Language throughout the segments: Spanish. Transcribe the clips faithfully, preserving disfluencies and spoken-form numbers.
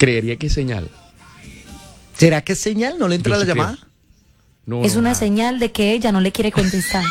Creería que es señal. ¿Será que es señal? ¿No le entra Yo la sí creo. llamada? No, Es no, una nada. señal de que ella no le quiere contestar.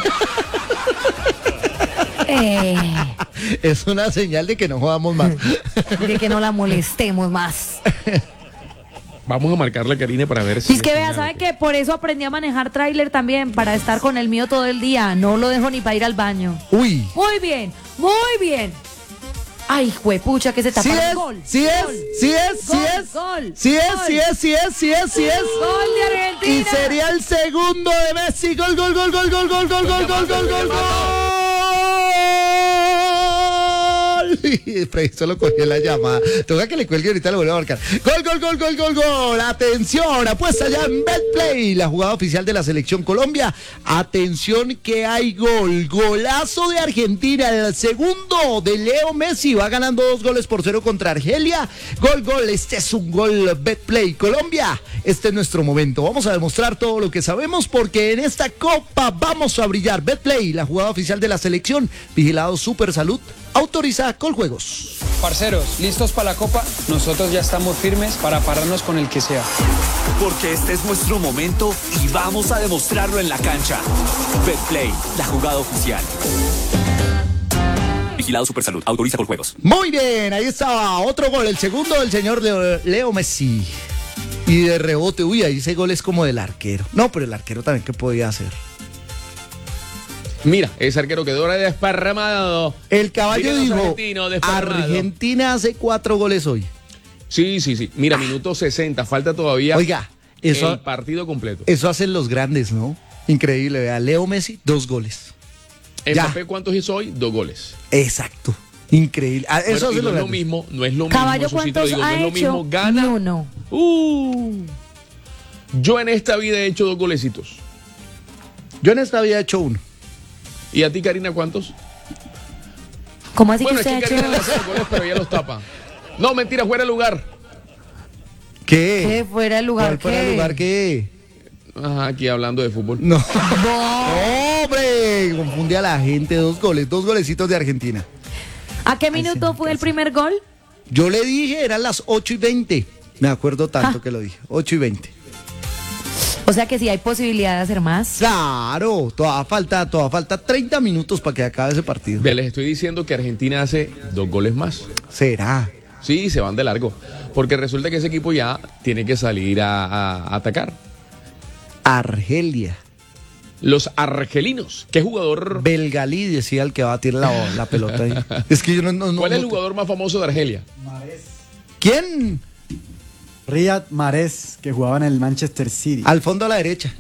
eh, Es una señal de que no jugamos más. de que no la molestemos más. Vamos a marcarle a Karina para ver si... Y es que vea, ¿sabe qué? Por eso aprendí a manejar tráiler también, para estar con el mío todo el día. No lo dejo ni para ir al baño. Uy. Muy bien, muy bien. Ay, juepucha, que se tapa Sí el es, gol. sí es, Gol. sí es, sí Gol, es. gol, Sí es, gol. sí es, sí es, sí es, sí es. Gol de Argentina. Y sería el segundo de Messi. Gol, gol, gol, gol, gol, gol, gol, gol, gol, gol, gol, gol. Freddy solo cogió la llamada. Toca que le cuelgue ahorita, lo vuelvo a marcar. Gol, gol, gol, gol, gol, gol. Atención, apuesta ya en BetPlay, la jugada oficial de la Selección Colombia. Atención que hay gol. Golazo de Argentina. El segundo de Leo Messi. Va ganando dos goles por cero contra Argelia. Gol, gol. Este es un gol BetPlay Colombia. Este es nuestro momento. Vamos a demostrar todo lo que sabemos porque en esta copa vamos a brillar. BetPlay, la jugada oficial de la selección. Vigilado Super Salud. Autoriza Coljuegos. Parceros, ¿listos para la Copa? Nosotros ya estamos firmes para pararnos con el que sea. Porque este es nuestro momento y vamos a demostrarlo en la cancha. BetPlay, la jugada oficial. Vigilado Supersalud, autoriza Coljuegos. Muy bien, ahí estaba otro gol, el segundo del señor Leo, Leo Messi. Y de rebote, uy, ahí ese gol es como del arquero. No, pero el arquero también, ¿qué podía hacer? Mira, ese arquero quedó ahora desparramado. El caballo Dirían los dijo, argentinos, desparramado. Argentina hace cuatro goles hoy. Sí, sí, sí. Mira, minuto sesenta, falta todavía Oiga, eso, el partido completo. eso hacen los grandes, ¿no? Increíble, vea, Leo Messi, dos goles. Mbappé, ¿cuántos hizo hoy? Dos goles. Exacto, increíble. Ah, eso Bueno, y hacen no los es lo grandes. mismo, no es lo Caballo, mismo, Susito, ¿cuántos digo, no ha es lo hecho? mismo, gana. Ni uno. Uh, yo en esta vida he hecho dos golecitos. Yo en esta vida he hecho uno. ¿Y a ti, Karina, cuántos? ¿Cómo así Bueno, que es usted que ha Karina le hecho? hace los goles, pero ella los tapa. No, mentira, fuera de lugar. ¿Qué? ¿Qué? ¿Fuera de lugar ¿Cuál fuera qué? de lugar qué? Ajá, aquí hablando de fútbol. No. ¡Hombre! Confunde a la gente. Dos goles, dos golecitos de Argentina. ¿A qué minuto fue el primer gol? Yo le dije, eran las ocho y veinte. Me acuerdo tanto Ah. que lo dije. ocho y veinte. O sea que sí hay posibilidad de hacer más. Claro, todavía falta, todavía falta treinta minutos para que acabe ese partido. Ve, les estoy diciendo que Argentina hace dos goles más. ¿Será? Sí, se van de largo. Porque resulta que ese equipo ya tiene que salir a, a- a atacar. Argelia. Los argelinos. ¿Qué jugador? Belgalí decía el que va a tirar la, la pelota ahí. Es que yo no... no, no ¿Cuál es el no- jugador más famoso de Argelia? ¿Quién? Riyad Mahrez, que jugaba en el Manchester City. Al fondo a la derecha.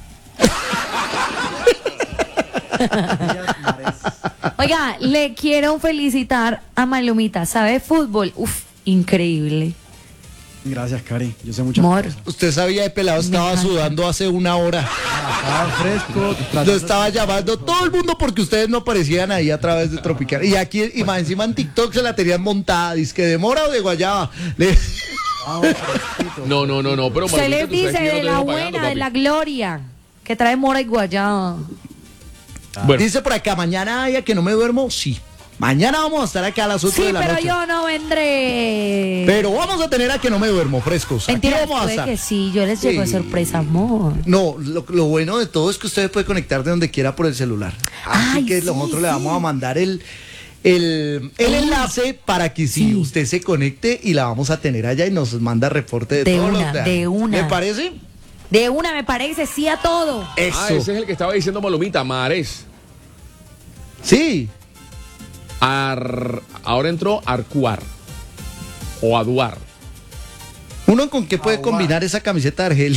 Riyad Mahrez. Oiga, le quiero felicitar a Malumita. ¿Sabe fútbol? Uf, increíble. Gracias, Cari. Yo sé muchas Amor. cosas. Usted sabía de pelado, Me estaba encanta. sudando hace una hora. Estaba fresco. Lo estaba llamando todo el mundo porque ustedes no aparecían ahí a través de Tropical. Y aquí, y más encima en TikTok se la tenían montada. Dice que de mora o de guayaba. Le- No, no, no, no. Pero Se Malumita, les tú sabes dice que yo no de te la dejo buena, pagando, de papi. la gloria, que trae mora y guayaba. Bueno, Dice por acá, mañana ya que no me duermo, sí. Mañana vamos a estar acá a las ocho Sí, de la pero noche. yo no vendré. Pero vamos a tener a que no me duermo, frescos. Aquí Mentira, vamos a puede estar. que sí, yo les llevo de Sí. sorpresa, amor. No, lo, lo bueno de todo es que usted puede conectar de donde quiera por el celular. Así Ay, que sí, nosotros le sí. vamos a mandar el, el, el enlace para que si Sí. usted se conecte y la vamos a tener allá y nos manda reporte de, De todos una, los de una. ¿Le parece? De una me parece, sí a todo. Eso. ah, ese es el que estaba diciendo Malumita, Mahrez. Sí. Ar- ahora entró Arcuar. O Aduar. ¿Uno con qué puede combinar esa camiseta de Argelia?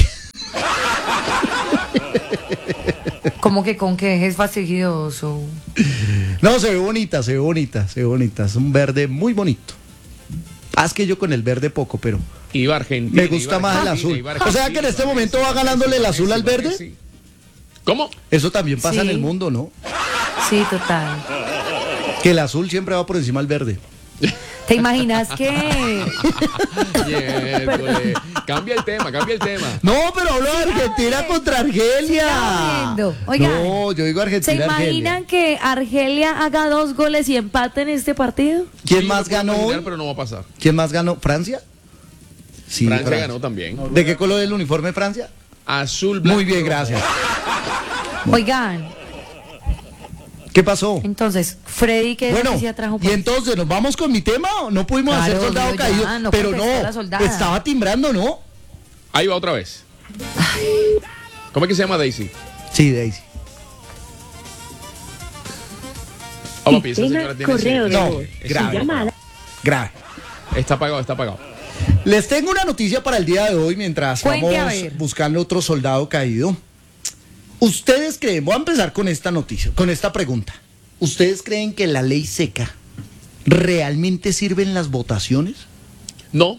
Como que con que es fastidioso. No, se ve bonita, se ve bonita, se ve bonita. Es un verde muy bonito. Ah, es que yo con el verde poco, pero Iba Argentina. me gusta iba más el Argentina, azul. iba O sea que Argentina, en este iba momento Messi, va iba ganándole el Messi, azul iba al verde. Messi. ¿Cómo? Eso también pasa Sí. en el mundo, ¿no? Sí, total. Que el azul siempre va por encima del verde. ¿Te imaginas que Miércoles. Cambia el tema, cambia el tema. No, pero hablo de Argentina contra Argelia. Siga viendo. Oigan, no, yo digo ¿se Argentina. imaginan Argelia. que Argelia haga dos goles y empate en este partido? ¿Quién Sí, más lo puedo ganó imaginar, hoy? Pero no va a pasar. ¿Quién más ganó? ¿Francia? Sí, Francia, Francia. ganó también. ¿De qué color es el uniforme de Francia? Azul, blanco. Muy bien, rojo. gracias. Oigan, ¿Qué pasó? entonces, Freddy, ¿qué Bueno, noticia trajo? y entonces, ¿nos vamos con mi tema? No pudimos Claro, hacer soldado obvio, ya, caído, no pero contestó no, la soldada. estaba timbrando, ¿no? Ahí va otra vez. ¿Cómo es que se llama Daisy? Sí, Daisy. Oh, papi, esa Sistema señora tiene correo ese- de No, voz. grave. Su llamada. Grave. Está apagado, está apagado. Les tengo una noticia para el día de hoy mientras Cuente, a vamos ver. buscando otro soldado caído. ¿Ustedes creen, voy a empezar con esta noticia, con esta pregunta. ¿Ustedes creen que la ley seca realmente sirve en las votaciones? No.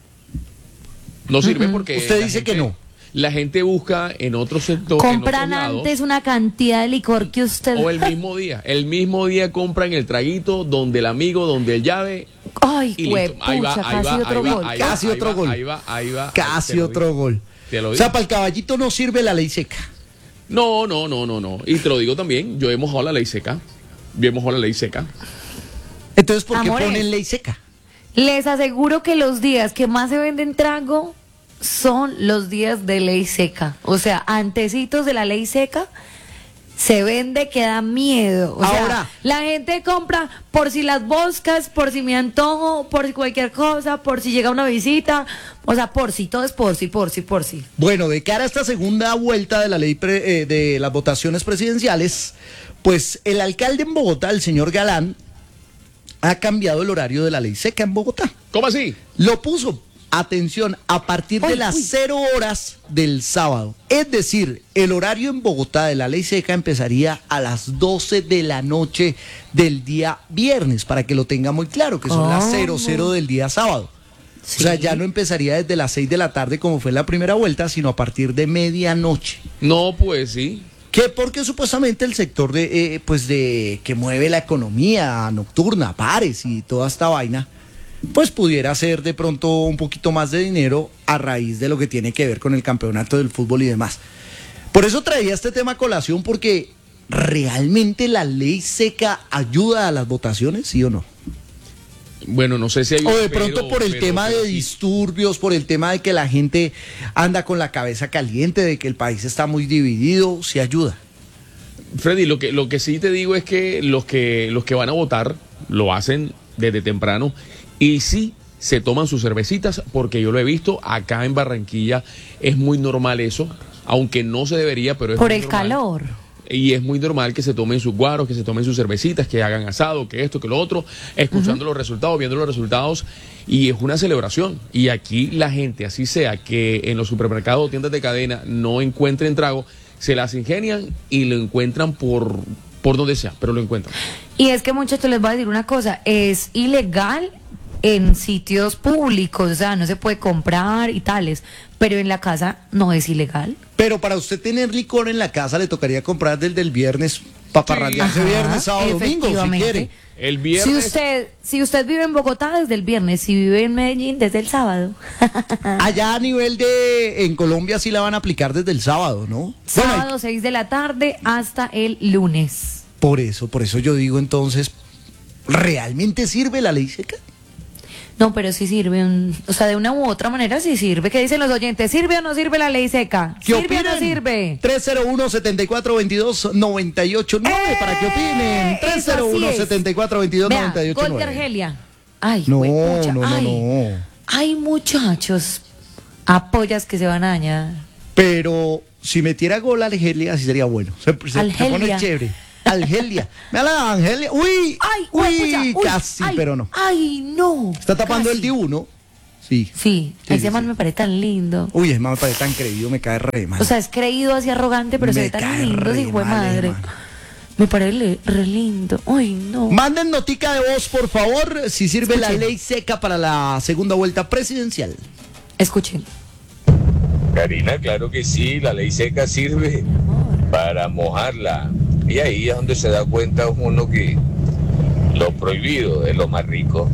No sirve porque. Usted la dice gente- que no. La gente busca en otro sector. en Compran otros lados, antes una cantidad de licor que usted... O el mismo día. El mismo día compran el traguito donde el amigo, donde el llave. Ay, Y güey, listo. Ahí va, pucha, ahí casi va, otro ahí va, gol. ahí va, Casi ahí otro va, gol. Ahí va, ahí va. Casi Te lo otro digo. gol. Te lo O digo. sea, para el caballito no sirve la ley seca. No, no, no, no, no. Y te lo digo también, yo he mojado la ley seca. Yo he mojado la ley seca. Entonces, ¿por qué Amores. ponen ley seca? Les aseguro que los días que más se venden trago son los días de ley seca. O sea, antecitos de la ley seca se vende que da miedo. O sea, Ahora. la gente compra por si las boscas, por si me antojo, por si cualquier cosa, por si llega una visita. O sea, por si, todo es por si, por si, por si. Bueno, de cara a esta segunda vuelta de la ley pre- eh, de las votaciones presidenciales, pues el alcalde en Bogotá, el señor Galán, ha cambiado el horario de la ley seca en Bogotá. ¿Cómo así? Lo puso, atención, a partir de Uy, las uy. cero horas del sábado. Es decir, el horario en Bogotá de la ley seca empezaría a las doce de la noche del día viernes, para que lo tenga muy claro, que son las ¿Cómo? cero cero del día sábado. O sea, Sí. ya no empezaría desde las seis de la tarde como fue la primera vuelta, sino a partir de medianoche. No, pues sí. Que porque supuestamente el sector de, eh, pues de que mueve la economía nocturna, bares y toda esta vaina, pues pudiera ser de pronto un poquito más de dinero a raíz de lo que tiene que ver con el campeonato del fútbol y demás. Por eso traía este tema a colación, porque ¿realmente la ley seca ayuda a las votaciones, sí o no? Bueno, no sé si hay O un de pronto pero, por el pero- tema pero de sí. disturbios, por el tema de que la gente anda con la cabeza caliente, de que el país está muy dividido, sí ayuda. Freddy, lo que, lo que sí te digo es que los que los que van a votar lo hacen desde temprano y sí se toman sus cervecitas, porque yo lo he visto acá en Barranquilla, es muy normal eso, aunque no se debería, pero es Por muy el normal. calor. Y es muy normal que se tomen sus guaros, que se tomen sus cervecitas, que hagan asado, que esto, que lo otro, escuchando los resultados, viendo los resultados, y es una celebración. Y aquí la gente, así sea que en los supermercados o tiendas de cadena no encuentren trago, se las ingenian y lo encuentran por, por donde sea, pero lo encuentran. Y es que, muchachos, les voy a decir una cosa, es ilegal en sitios públicos, o sea, no se puede comprar y tales, pero en la casa no es ilegal. Pero para usted tener licor en la casa le tocaría comprar del del viernes para parrandearse Ajá, viernes, sábado, domingo, si efectivamente. quiere. El viernes... Si usted, si usted vive en Bogotá, desde el viernes, si vive en Medellín, desde el sábado. Allá a nivel de, en Colombia sí la van a aplicar desde el sábado, ¿no? Bueno, Sábado seis de la tarde hasta el lunes. por eso, por eso yo digo entonces, ¿realmente sirve la ley seca? No, pero sí sirve, un- o sea, de una u otra manera sí sirve. ¿Qué dicen los oyentes? ¿Sirve o no sirve la ley seca? ¿Qué ¿Sirve o no opinan? sirve? tres cero uno, setenta y cuatro veintidós, noventa y ocho nueve para que opinen. ¡Eh! tres Eso cero uno, así es. setenta y cuatro veintidós, Vea, noventa y ocho gol de nueve. Argelia. Ay, No, juepucha, no, no, ay. no. Hay muchachos apoyas que se van a dañar. Pero si metiera gol a Argelia, así sería bueno. Se, se- se Argelia. pone chévere. Argelia. Me la Argelia. Uy, Ay, uy, juepucha, uy, casi, ay, pero no. Ay, no. Está tapando casi. el Dibu, ¿no? Sí. Sí, Sí, ese sí, man sí. me parece tan lindo. Uy, es más, me parece tan creído, me cae re mal. O sea, es creído así arrogante, pero se Me ve tan cae lindo, re hijo de mal, madre. hermano. Me parece le- re lindo. Ay, no. Manden notica de voz, por favor, si sirve la Escuchen. ley seca para la segunda vuelta presidencial. Escuchen. Karina, claro que sí, la ley seca sirve para mojarla. Y ahí es donde se da cuenta uno que lo prohibido es lo más rico.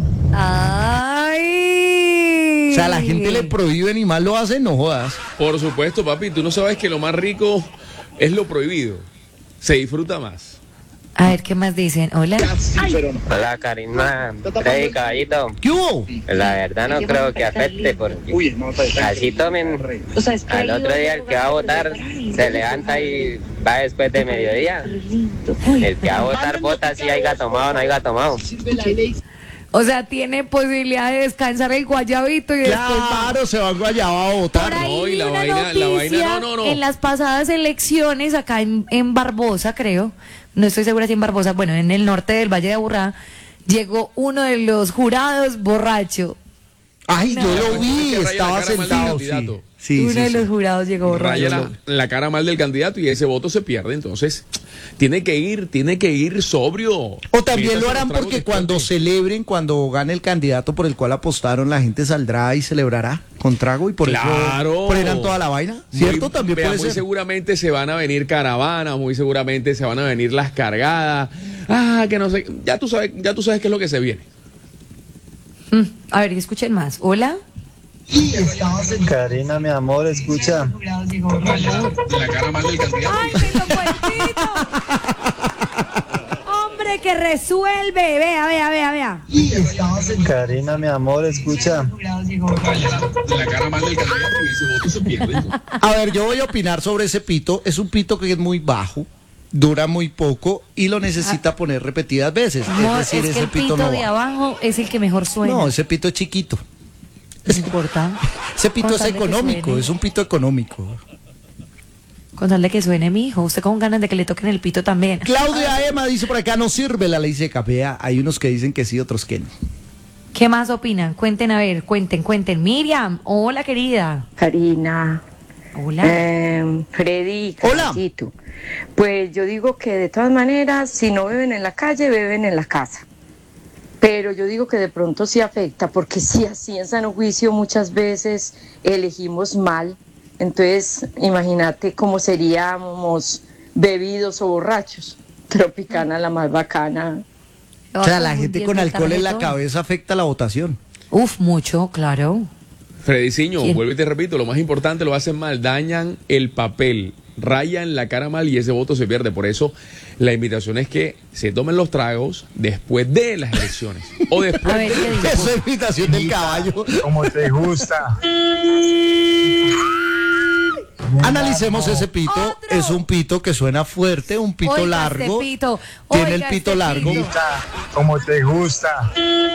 Ay. O sea, a la gente le prohíben y mal lo hacen, no jodas. Por supuesto, papi, tú no sabes que lo más rico es lo prohibido. Se disfruta más. A ver, ¿qué más dicen? Hola. Hola, Karina. Hey, caballito. ¿Qué hubo? La verdad no creo que afecte porque así tomen. Al otro día el que va a votar se levanta y va después de mediodía. El que va a votar vota si haya tomado o no haya tomado. O sea, tiene posibilidad de descansar el guayabito y después va. Claro, se van guayaba a votar. Por ahí No, y vi la una vaina- la noticia vaina- no, no, no. en las pasadas elecciones acá en, en Barbosa, creo, no estoy segura si en Barbosa, bueno, en el norte del Valle de Aburrá, llegó uno de los jurados borracho. Ay, yo lo vi, Que raya la estaba cara mal del sentado. Sí, candidato. sí, uno sí, de sí. los jurados llegó borracho. Raya la, la cara mal del candidato y ese voto se pierde. Entonces, tiene que ir, tiene que ir sobrio. O también Métase lo los harán tragos porque después cuando de- celebren, cuando gane el candidato por el cual apostaron, la gente saldrá y celebrará con trago y por Claro. eso frenan toda la vaina. ¿Cierto? Muy- También vea, puede muy ser. seguramente se van a venir caravanas, muy seguramente se van a venir las cargadas. Ah, que no sé, ya tú sabes, ya tú sabes qué es lo que se viene. Mm, a ver, escuchen más. Hola. Karina, mi amor, escucha. La cara mal del candidato. ¡Ay, me tocó el pito! ¡Hombre, que resuelve! Vea, vea, vea, vea. Karina, mi amor, escucha. La cara mal del candidato y ese voto se pierde. A ver, yo voy a opinar sobre ese pito. Es un pito que es muy bajo, dura muy poco y lo necesita poner repetidas veces. No, es decir, es que ese el pito pito no de va. abajo es el que mejor suena. No, ese pito es chiquito. No importa. Ese pito Con es tal de que económico, suene. es un pito económico. Con tal de que suene, mi hijo. Usted con ganas de que le toquen el pito también. Claudia Emma dice por acá, no sirve la ley seca. Vea, hay unos que dicen que sí, otros que no. ¿Qué más opinan? Cuenten, a ver, cuenten, cuenten. Miriam, hola, querida. Karina, Hola. eh, Freddy, Hola. Caballito. Pues yo digo que de todas maneras, si no beben en la calle, beben en la casa. Pero yo digo que de pronto sí afecta, porque si así en sano juicio muchas veces elegimos mal, entonces imagínate cómo seríamos bebidos o borrachos. Tropicana la más bacana. O sea, la gente con alcohol en la cabeza afecta la votación. Uf, mucho, claro. Frediciño, ¿Quién? vuelvo y te repito, lo más importante lo hacen mal, dañan el papel, rayan la cara mal y ese voto se pierde. Por eso la invitación es que se tomen los tragos después de las elecciones. O después A ver, ¿qué dice? Eso es invitación del caballo. Como te gusta. Analicemos ese pito. Otro. Es un pito que suena fuerte, un pito Oiga, largo. este pito, Tiene oiga, el pito este largo. pito. Como te gusta.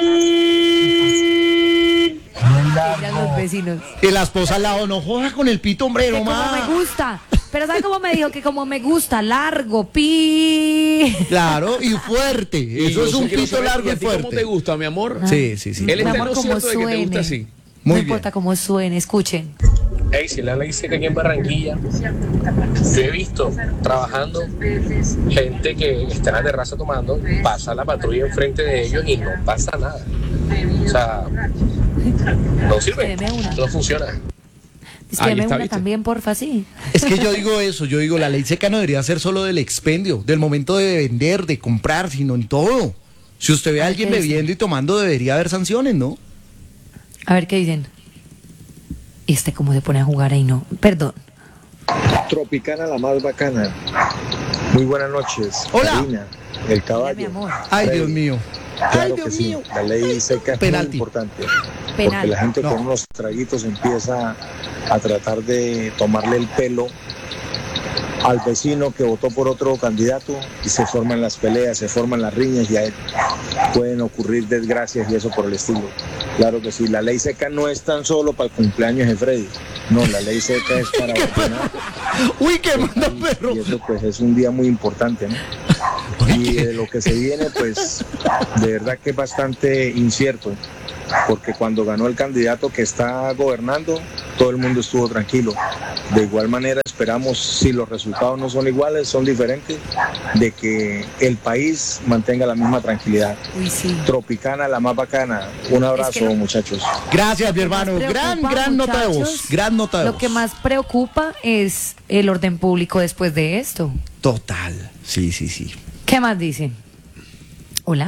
Ya los vecinos. Y la esposa al lado, no joda con el pito, hombre, Que no como más. me gusta. Pero ¿sabe cómo me dijo? Que como me gusta, largo, pi. Claro, y fuerte. Y Eso yo es un sí quiero pito saber, largo ¿y a y ti ¿Cómo te fuerte. gusta, mi amor? Sí, sí, sí. Él Mi está en amor, lo como cierto de que te gusta suene. así. Muy no bien. importa cómo suene, escuchen. Hey, si la ley seca aquí en Barranquilla, yo he visto trabajando gente que está en la terraza tomando, pasa la patrulla enfrente de ellos y no pasa nada. O sea, no sirve, Espéreme una. no funciona. Es Ahí que me está, una ¿viste? también, porfa, sí. Es que yo digo eso, yo digo, la ley seca no debería ser solo del expendio, del momento de vender, de comprar, sino en todo. Si usted ve a Ay, alguien ¿qué dice? bebiendo y tomando, debería haber sanciones, ¿no? A ver qué dicen. Este cómo se pone a jugar ahí, no. Perdón. Tropicana la más bacana. Muy buenas noches. Hola. Karina, el Hola, caballo. mi amor. Ay, Freddy. Dios mío. Claro Ay, que Dios sí, mío. la ley seca es Penalti. muy importante. Penal. Porque la gente No. con unos traguitos empieza a tratar de tomarle el pelo al vecino que votó por otro candidato y se forman las peleas, se forman las riñas y ahí pueden ocurrir desgracias y eso por el estilo. Claro que sí, la ley seca no es tan solo para el cumpleaños de Freddy, no, la ley seca es para vacunar. Uy, qué manda perro. Y eso pues es un día muy importante, ¿no? Y de lo que se viene, pues de verdad que es bastante incierto, porque cuando ganó el candidato que está gobernando, todo el mundo estuvo tranquilo. De igual manera esperamos, si los resultados no son iguales, son diferentes, de que el país mantenga la misma tranquilidad. Uy, sí. Tropicana, la más bacana. Un abrazo, Es que- muchachos. Gracias, mi hermano. Lo que más Gran, preocupa, gran nota de voz. muchachos, Gran nota de Lo voz. que más preocupa es el orden público después de esto. Total. Sí, sí, sí. ¿Qué más dicen? Hola.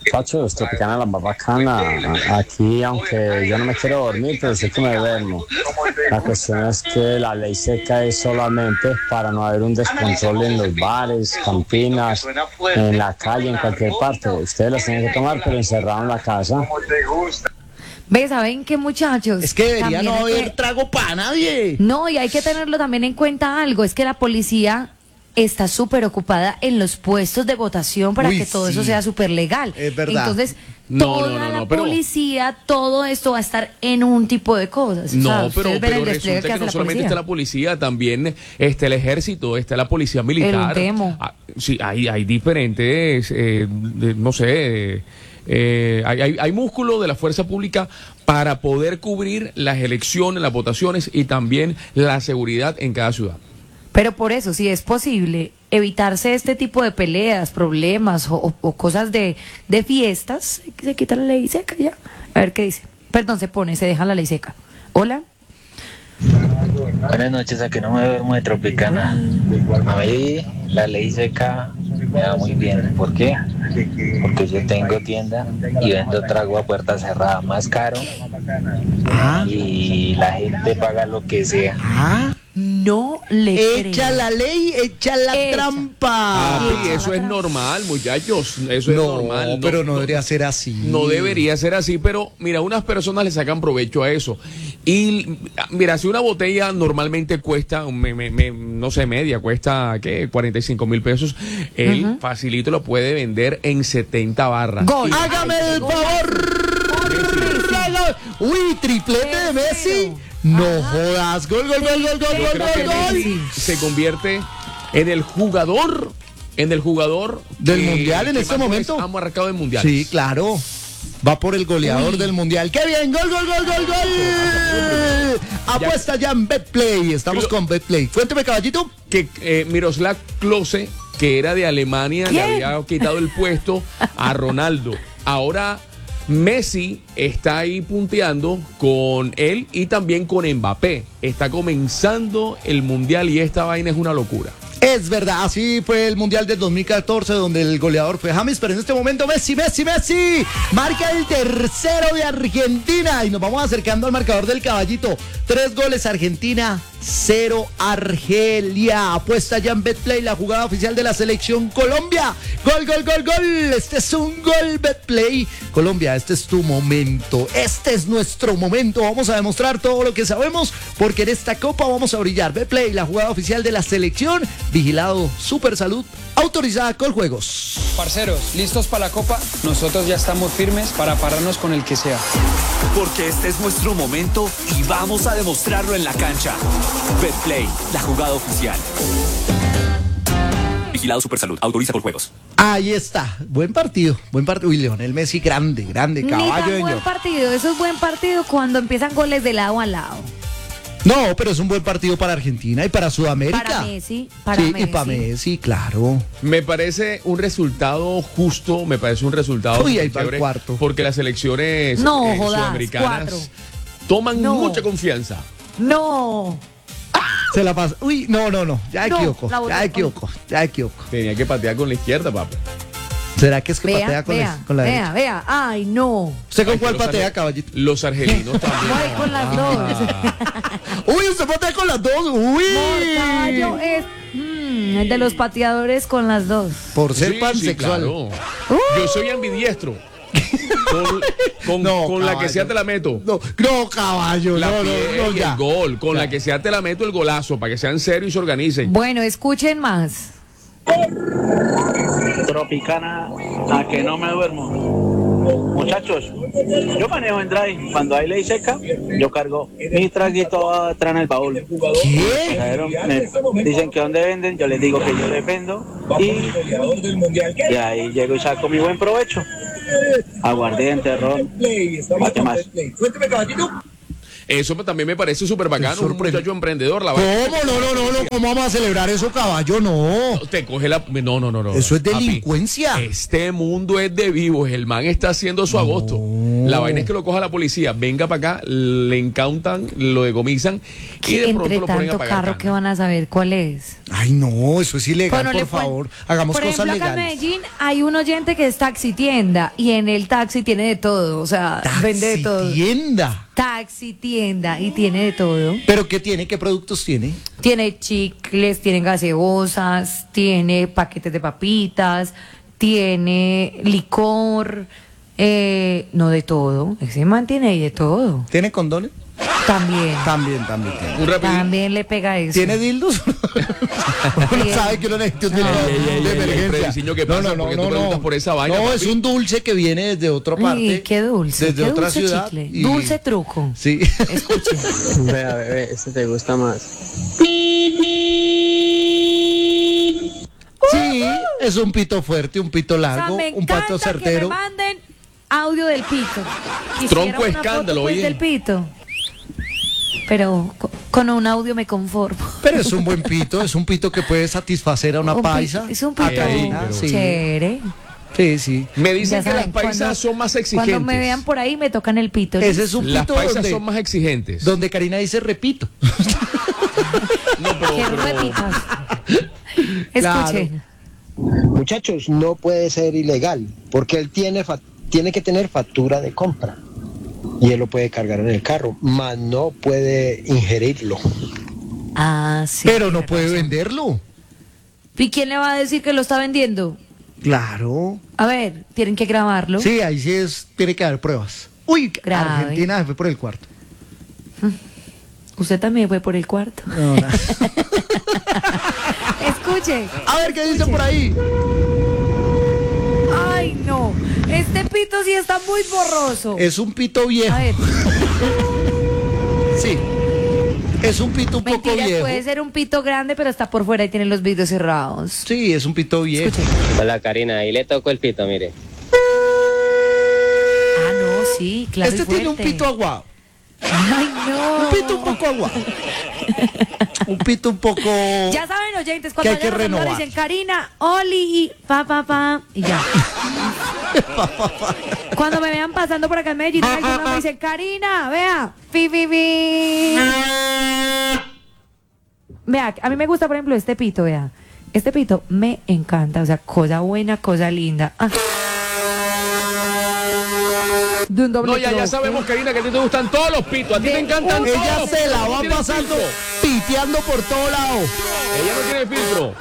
Muchachos, Tropicana la más bacana. Aquí, aunque yo no me quiero dormir, pero sé que me duermo. La cuestión es que la ley seca es solamente para no haber un descontrol en los bares, campinas, en la calle, en cualquier parte. Ustedes las tienen que tomar, pero encerrado en la casa. ¿Ves? ¿Saben qué, muchachos? Es que debería También no hay haber que- trago para nadie. No, y hay que tenerlo también en cuenta algo, es que la policía está súper ocupada en los puestos de votación para Uy, que todo eso sí. sea súper legal. Es verdad. Entonces, No, toda no, no, la no, pero- policía, todo esto va a estar en un tipo de cosas. O No, sea, pero, ustedes ven pero el despliegue resulta que, hace no la solamente policía. está la policía, también está el ejército, está la policía militar. El demo. Ah, sí, hay, hay diferentes, eh, de- no sé, eh, hay, hay, hay músculo de la fuerza pública para poder cubrir las elecciones, las votaciones y también la seguridad en cada ciudad. Pero por eso, si es posible evitarse este tipo de peleas, problemas o, o- o cosas de, de fiestas, se quita la ley seca ya. A ver qué dice. Perdón, se pone, se deja la ley seca. Hola. Buenas noches, a que no me duermo de Tropicana. A mí la ley seca me da muy bien. ¿Por qué? Porque yo tengo tienda y vendo trago a puerta cerrada más caro y la gente paga lo que sea. Ah, No le echa creo. la ley, echa la Echa. trampa. Papi, eso es normal, muchachos, eso es No, normal. pero no debería ser así. No debería ser así, pero mira, unas personas le sacan provecho a eso. Y mira, si una botella normalmente cuesta, me- me- me- no sé, media, cuesta, ¿qué? cuarenta y cinco mil pesos, él Ujú. facilito lo puede vender en setenta barras. Gol. Y- Hágame el favor. Uy, triplete de Messi. No jodas. Gol, gol, gol, gol, gol, Yo gol, creo que gol, gol. Messi se convierte en el jugador, en el jugador Del que- mundial en que este más goles momento. ha marcado en mundial. Sí, claro. Va por el goleador del mundial. ¡Qué bien! ¡Gol, gol, gol, gol, gol! Apuesta ya en Betplay. Estamos Clo- con Betplay. Cuénteme, caballito. Que eh, Miroslav Klose, que era de Alemania, le ¿Quién? había quitado el puesto a Ronaldo. Ahora Messi está ahí punteando con él y también con Mbappé. Está comenzando el mundial y esta vaina es una locura. Es verdad, así fue el Mundial del dos mil catorce, donde el goleador fue James, pero en este momento Messi, Messi, Messi, marca el tercero de Argentina y nos vamos acercando al marcador del caballito. Tres goles Argentina, cero Argelia. Apuesta ya en Betplay, la jugada oficial de la selección Colombia. Gol, gol, gol, gol. Este es un gol, Betplay. Colombia, este es tu momento. Este es nuestro momento. Vamos a demostrar todo lo que sabemos, porque en esta copa vamos a brillar. Betplay, la jugada oficial de la selección. Vigilado Super Salud, autorizada Coljuegos. Parceros, ¿listos para la copa? Nosotros ya estamos firmes para pararnos con el que sea. Porque este es nuestro momento y vamos a demostrarlo en la cancha. Betplay, la jugada oficial. Vigilado Supersalud, autoriza por juegos. Ahí está, buen partido, buen partido. Uy, Lionel Messi, grande, grande, Ni caballo tan de buen ñor. partido, eso es buen partido cuando empiezan goles de lado a lado. No, pero es un buen partido para Argentina y para Sudamérica. Para Messi, para sí, Messi. y para Messi, claro. Me parece un resultado justo, me parece un resultado Uy, ahí va el chévere, cuarto. porque las selecciones No, eh, jodas, sudamericanas cuatro. toman No. mucha confianza. No. Se la pasa. Uy, no, no, no, ya No, equivoco, la botó. ya equivoco, ya equivoco. Tenía que patear con la izquierda, papá. ¿Será que es que Vea, patea con, vea, la, con la vea, derecha? vea. Ay, no. ¿Usted con Ay, cuál que los patea, arge- caballito? Los argelinos también. Voy con las dos. Uy, usted patea con las dos. Uy. Por caballo es mm, el de los pateadores con las dos. Por ser Sí, pansexual. sí, claro. Yo soy ambidiestro. Con, con- No, con la que caballo. sea te la meto. No, no, caballo, La no, no, piel no, y ya. el gol. Con Ya. la que sea te la meto el golazo para que sean serios y se organicen. Bueno, escuchen más. Tropicana, a que no me duermo. Muchachos, yo manejo en drive. Cuando hay ley seca, yo cargo mi traguito atrás en el baúl. ¿Qué? Cayeron, me dicen que dónde venden, yo les digo que yo les vendo y, y ahí llego y saco mi buen provecho. Aguardiente, ron, ¿para qué más? Eso también me parece súper bacano, un muchacho emprendedor. La ¿Cómo? No, no, no, no, ¿cómo vamos a celebrar eso, caballo? No. Te coge la... No, no, no, no. Eso es Papi, delincuencia. este mundo es de vivos, el man está haciendo su agosto. La vaina es que lo coja la policía, venga para acá, le incautan, lo decomisan y de pronto Entre lo ponen a tanto pagar. carro que van a saber cuál es. Ay, no, eso es ilegal, Bueno, por le pueden- favor. Hagamos Por cosas ejemplo, acá en legales. Medellín hay un oyente que es taxi tienda y en el taxi tiene de todo, o sea, vende de todo. Tienda. Taxi tienda y tiene de todo. ¿Pero qué tiene? ¿Qué productos tiene? Tiene chicles, tiene gaseosas, tiene paquetes de papitas, tiene licor, eh, no de todo. Ese man tiene ahí de todo. ¿Tiene condones? También. También, también tiene. También le pega eso. ¿Tiene dildos? Uno sabe que uno necesita un dildo de emergencia. ¿Qué pasa? ¿Por qué tú preguntas por esa vaina, No, papi? es un dulce que viene desde otra parte. Ay, qué dulce. Desde qué otra dulce ciudad. chicle. y- Dulce truco. Sí. Escuche. Vea, bebé, ese te gusta más. Sí, es un pito fuerte, un pito O sea, largo, me un pato encanta certero. que me manden audio del pito. Quisiera Tronco una escándalo, foto, pues, oye. del pito. Pero co- con un audio me conformo. Pero es un buen pito, es un pito que puede satisfacer a una Un pi- paisa. Es un a pito Karina, sí. chévere. Sí, sí. Me dicen Ya que las saben, paisas cuando- son más exigentes. Cuando me vean por ahí me tocan el pito. Ese es un Las pito paisas donde, son más exigentes. donde Karina dice repito. No, pero, Qué pero- repitas. Claro. Escuchen. Muchachos, no puede ser ilegal, porque él tiene, fa- tiene que tener factura de compra y él lo puede cargar en el carro, mas no puede ingerirlo. Ah, sí. Pero no puede venderlo. ¿Y quién le va a decir que lo está vendiendo? Claro. A ver, tienen que grabarlo. Sí, ahí sí es, tiene que haber pruebas. Uy, Grave. Argentina se fue por el cuarto. Usted también fue por el cuarto. No, no. Escuche. A ver qué dicen por ahí. Ay, no. Este pito sí está muy borroso. Es un pito viejo. A ver, Sí. Es un pito un poco mentiras, viejo. puede ser un pito grande, pero está por fuera y tiene los vidrios cerrados. Sí, es un pito viejo. Hola Karina, ahí le toco el pito, mire. Ah, no, sí, claro. Este y tiene un fuerte. pito aguado. Ay, no. Un pito un poco aguado. Un pito un poco. Ya saben, oyentes, Que cuando hay que vayan a saludar renovar. dicen Karina, Oli y pa, pa, pa, y ya. Cuando me vean pasando por acá en Medellín, en el turno, me dicen Karina, vea, pi, pi, pi. Vea, a mí me gusta, por ejemplo, este pito, vea. Este pito me encanta, o sea, cosa buena, cosa linda. Ah. De un doble No, ya, ya troco. sabemos, Karina, que a ti te gustan todos los pitos. A ti De te encantan un- todos Ella los se pitos. la No va tiene pasando filtro. piteando por todo lado. Ella no tiene filtro.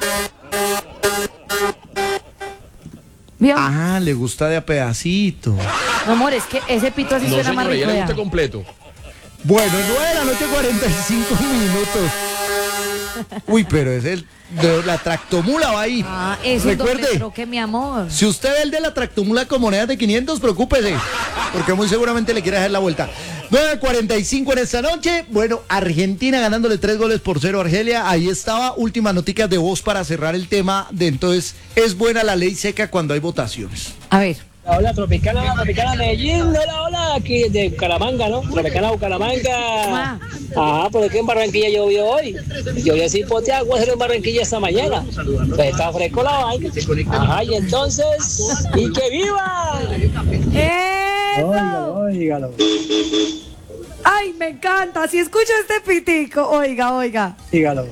¿Vio? Ah, le gusta de a pedacito. No, amor, es que ese pito así No, suena más señora, ella rico. le vea. gusta completo. Bueno, nueve de la noche, cuarenta y cinco minutos. Uy, pero es el de la tractomula, va ahí. Ah, es un doble Recuerde, troque, mi amor. si usted ve el de la tractomula con monedas de quinientos, preocúpese, porque muy seguramente le quiere hacer la vuelta. nueve cuarenta y cinco en esta noche. Bueno, Argentina ganándole tres goles por cero a Argelia. Ahí estaba. Últimas noticias de voz para cerrar el tema de entonces, ¿es buena la ley seca cuando hay votaciones? A ver. Hola, Tropicana, Tropicana Medellín, hola, hola, aquí de Bucaramanga, ¿no? Tropicana Bucaramanga. Ajá, por aquí en Barranquilla llovió hoy. Llovió así pote agua en Barranquilla esta mañana. Pues está fresco la vaina. Ajá, y entonces, ¡y que viva! ¡Eso! Óigalo, Ay, me encanta. Si escucho este pitico, oiga, oiga. óigalo.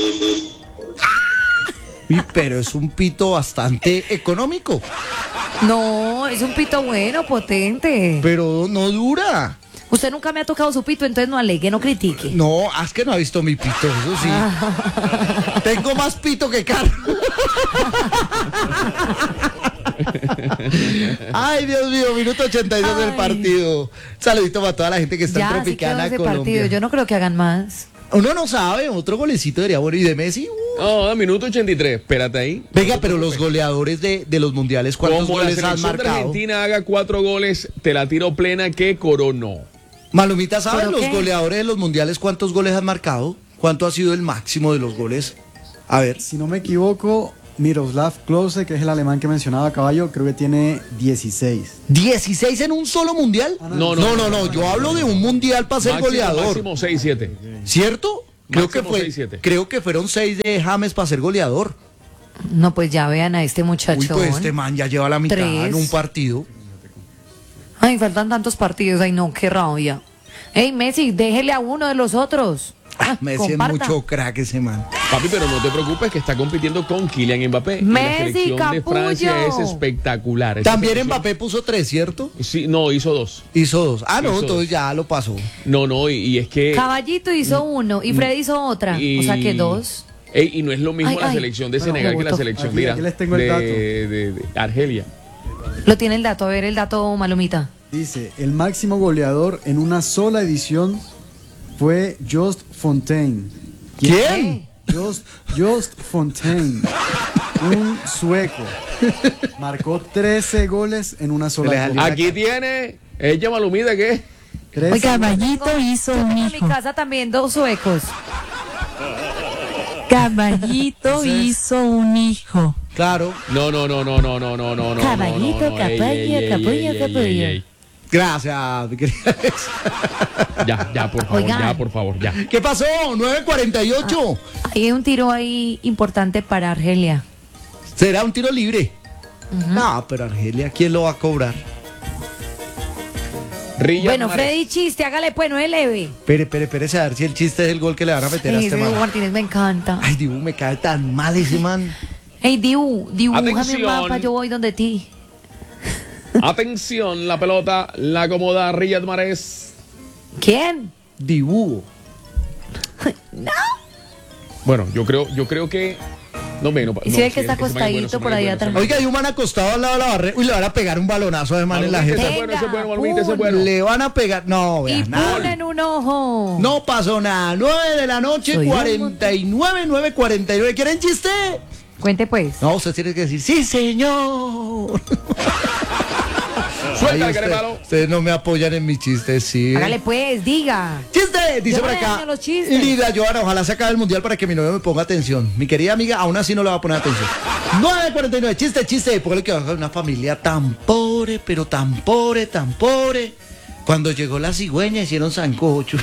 Uy, pero es un pito bastante económico, No, es un pito bueno, potente. pero no dura. Usted nunca me ha tocado su pito, entonces no alegue, no critique. No, es que no ha visto mi pito, eso sí. Tengo más pito que carro. Ay, Dios mío, minuto ochenta y dos del Ay. partido. Saludito para toda la gente que está en Ya, así quedó Tropicana, ese Colombia. partido. Yo no creo que hagan más. Uno no sabe, otro golecito debería bueno. ¿Y de Messi? Uh. No, minuto ochenta y tres, espérate ahí. Venga, pero los goleadores de, de los mundiales, ¿cuántos Como la goles han selección de marcado? Argentina haga cuatro goles, te la tiro plena que coronó. Malumita, ¿sabe ¿Pero los qué? goleadores de los mundiales cuántos goles han marcado? ¿Cuánto ha sido el máximo de los goles? A ver. Si no me equivoco, Miroslav Klose, que es el alemán que mencionaba, Caballo, creo que tiene dieciséis. ¿dieciséis en un solo mundial? No, no, no, no, no, yo hablo de un mundial para ser máximo, goleador. Máximo seis siete. ¿Cierto? Creo que, Máximo fue, seis siete. creo que fueron seis de James para ser goleador. No, pues ya vean a este muchacho. Uy, pues este man ya lleva la mitad Tres. en un partido. Ay, faltan tantos partidos. Ay, no, qué rabia. Ey, Messi, déjele a uno de los otros. Ah, Messi comparta. es mucho crack ese man. Papi, pero no te preocupes que está compitiendo con Kylian Mbappé. Messi, y la selección de capullo. Francia es espectacular. Esa También selección- Mbappé puso tres, ¿cierto? Sí, no, hizo dos. Hizo dos. Ah, no, Hizo entonces dos. ya lo pasó. No, no, y, y es que... Caballito hizo uno y Fred hizo otra. y- O sea que dos. Ey, y no es lo mismo Ay, la ay. selección de Bueno, Senegal me que la gustó. selección Aquí- de, aquí les tengo el de- dato. de- de Argelia. Lo tiene el dato. A ver el dato, Malumita. Dice, el máximo goleador en una sola edición fue Just Fontaine. ¿Quién? Just, Just Fontaine, un sueco. Marcó trece goles en una sola edición. Aquí tiene... ¿Ella Malumida qué? trece. Caballito hizo un hijo. En mi casa también dos suecos. Caballito hizo un hijo. Claro. No, no, no, no, no, no, no, no, no. Caballito, no, no, no. Ey, capullo, ey, ey, capullo, ey, ey, capullo. ey, ey. Gracias, mi querida Alex. Ya, ya, por favor, Oigan. ya, por favor, ya. ¿Qué pasó? nueve cuarenta y ocho. Hay un tiro ahí importante para Argelia. ¿Será un tiro libre? No, pero Argelia, ¿quién lo va a cobrar? Riyad Bueno, Mahrez. Freddy, chiste, hágale pues, no eleve. Espere, espere, espere, a ver si el chiste es el gol que le van a meter a Ey, este Dibu man. Martínez me encanta. Ay, Dibu, me cae tan mal ese man. Ey, Dibu, dibújame un Atención. mapa, yo voy donde ti. Atención, la pelota la acomoda Riyad Mahrez. ¿Quién? Dibu. No. Bueno, yo creo, yo creo que... No, me, no, Y si no, ve que está ese man es bueno, acostadito ese man por es ahí bueno, ese atrás. man es Oiga, hay un man acostado al lado de la barrera. Uy, le van a pegar un balonazo a ese man en la Malumita, jeta. ese es bueno, ese es bueno, Venga, Malumita, ese es bueno. Le van a pegar. No, Y vea, nada. ponen un ojo. No pasó nada. nueve de la noche, Soy cuarenta y nueve, nueve cuarenta y nueve. ¿Quieren chiste? Cuente pues. No, usted tiene que decir, sí, señor. Suelta Ay, el usted- carepalo. ustedes no me apoyan en mis chistes, sí. ¿eh? Hágale pues, diga. ¡Chiste! Dice Yo por no le acá. daño los chistes. Lidia Joana, ojalá se acabe el mundial para que mi novio me ponga atención. Mi querida amiga, aún así no le va a poner atención. nueve cuarenta y nueve, chiste, chiste. Póngale que va a una familia tan pobre, pero tan pobre, tan pobre. Cuando llegó la cigüeña hicieron sancocho.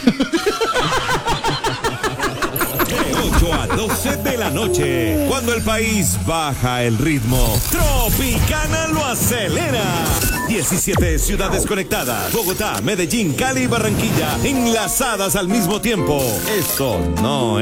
ocho a doce de la noche. Cuando el país baja el ritmo, Tropicana lo acelera. diecisiete ciudades conectadas. Bogotá, Medellín, Cali y Barranquilla enlazadas al mismo tiempo. Esto no es